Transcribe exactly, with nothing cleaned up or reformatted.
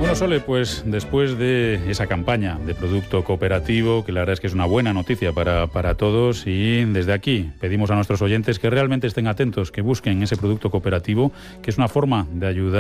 Bueno, Sole, pues después de esa campaña de producto cooperativo, que la verdad es que es una buena noticia para, para todos, y desde aquí pedimos a nuestros oyentes que realmente estén atentos, que busquen ese producto cooperativo, que es una forma de ayudar